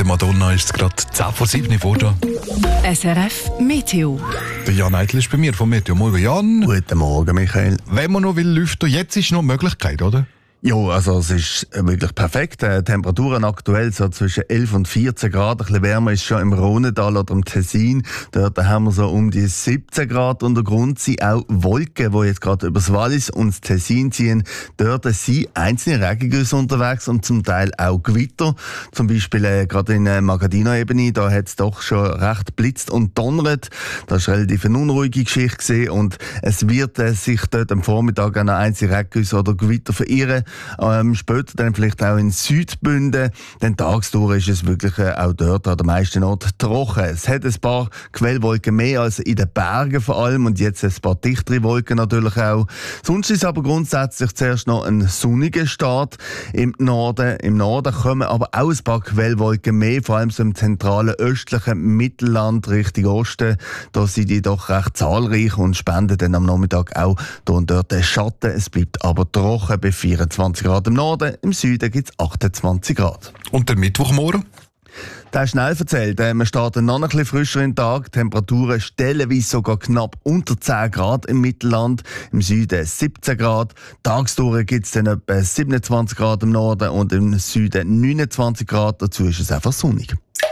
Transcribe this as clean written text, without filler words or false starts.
Madonna ist es gerade 10 vor 7 geworden. SRF Meteo. Der Jan Eitel ist bei mir vom Meteo. Morgen, Jan. Guten Morgen, Michael. Wenn man noch will lüften, jetzt ist noch eine Möglichkeit, oder? Ja, also es ist wirklich perfekt. Temperaturen aktuell so zwischen 11 und 14 Grad. Ein bisschen wärmer ist schon im Rhonetal oder im Tessin. Dort haben wir so um die 17 Grad. Und der Grund sind auch Wolken, die jetzt gerade über das Wallis und das Tessin ziehen. Dort sind einzelne Regengüsse unterwegs und zum Teil auch Gewitter. Zum Beispiel gerade in der Magadino-Ebene, da hat es doch schon recht blitzt und donnert. Das war relativ eine unruhige Geschichte gewesen. Und es wird sich dort am Vormittag an einzelne Regengüsse oder Gewitter verirren. Später dann vielleicht auch in Südbünden. Denn tagsdurch ist es wirklich auch dort an den meisten Orten trocken. Es hat ein paar Quellwolken mehr als in den Bergen vor allem und jetzt ein paar dichtere Wolken natürlich auch. Sonst ist aber grundsätzlich zuerst noch ein sonniger Start im Norden. Im Norden kommen aber auch ein paar Quellwolken mehr, vor allem so im zentralen östlichen Mittelland Richtung Osten. Da sind die doch recht zahlreich und spenden dann am Nachmittag auch hier und dort den Schatten. Es bleibt aber trocken bei 24 Grad im Norden, im Süden gibt es 28 Grad. Und der Mittwochmorgen? Das ist schnell erzählt. Wir starten noch ein bisschen frischer in den Tag. Temperaturen stellenweise sogar knapp unter 10 Grad im Mittelland, im Süden 17 Grad. Tagsdurch gibt es dann etwa 27 Grad im Norden und im Süden 29 Grad. Dazu ist es einfach sonnig.